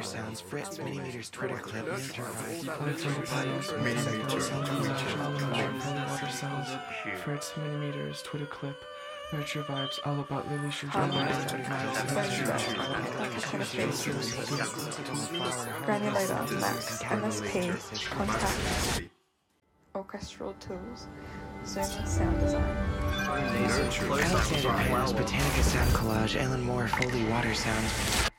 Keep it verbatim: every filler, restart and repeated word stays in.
water sounds, Fritz Minimeters Twitter clip, Nature Vibes, water sounds, Fritz Minimeters Twitter clip, Nurture Vibes, all about Lily Shoes, Granulator, Max, M S P, Contact, Orchestral Tools, Zoom Sound Design. Alexander Payne's Botanica Sound Collage, Alan Moore Foley Water Sounds.